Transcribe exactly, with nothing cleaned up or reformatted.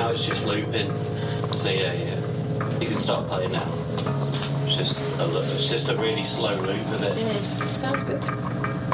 now it's just looping. So yeah, yeah. You can start playing now. It's just a, it's just a really slow loop of it. Mm, sounds good.